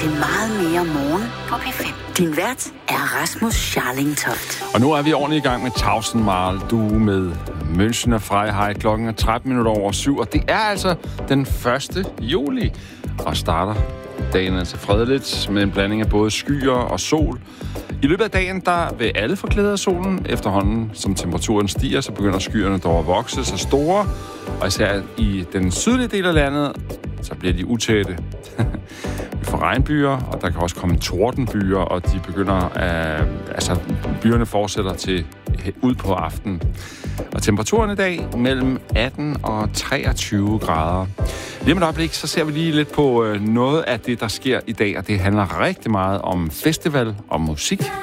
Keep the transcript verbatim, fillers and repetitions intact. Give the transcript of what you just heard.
til meget mere morgen på P fem. Din vært er Rasmus Scharlingtoft. Og nu er vi ordentligt i gang med Tausend Mal. Du med München og Freiheit. Klokken er tretten minutter over syv, og det er altså den første juli. Og starter dagen altså fredeligt med en blanding af både skyer og sol. I løbet af dagen, der vil alle få glæde af solen. Efterhånden, som temperaturen stiger, så begynder skyerne dog at vokse så store. Og især i den sydlige del af landet, så bliver de utætte. Vi får regnbyer, og der kan også komme tordenbyer, og de begynder at... Altså, byerne fortsætter til ud på aftenen. Og temperaturen i dag mellem atten og treogtyve grader. Lige om et øjeblik, så ser vi lige lidt på noget af det, der sker i dag, og det handler rigtig meget om festival og musik.